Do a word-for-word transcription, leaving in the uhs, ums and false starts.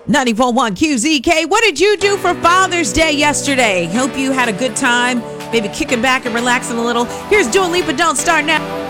ninety-four point one Q Z K. What did you do for Father's Day yesterday? Hope you had a good time, maybe kicking back and relaxing a little. Here's Dua Lipa, Don't Start Now.